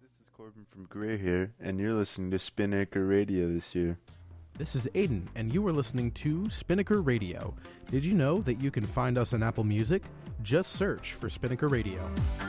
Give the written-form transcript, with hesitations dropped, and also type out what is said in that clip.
this is Corbin from Greer here, and you're listening to Spinnaker Radio this year. This is Aiden, and you are listening to Spinnaker Radio. Did you know that you can find us on Apple Music? Just search for Spinnaker Radio.